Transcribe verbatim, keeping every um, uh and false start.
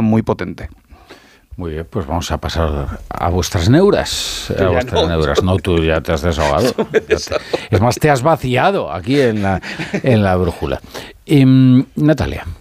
muy potente. Muy bien, pues vamos a pasar a vuestras neuras. A vuestras no, neuras. No, tú ya te has desahogado. Te, es más, te has vaciado aquí en la, en la brújula. Y, Natalia.